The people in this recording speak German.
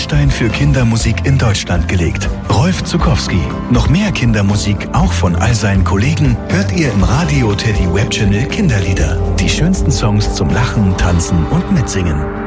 Grundstein für Kindermusik in Deutschland gelegt. Rolf Zuckowski. Noch mehr Kindermusik, auch von all seinen Kollegen, hört ihr im Radio Teddy Web Channel Kinderlieder. Die schönsten Songs zum Lachen, Tanzen und Mitsingen.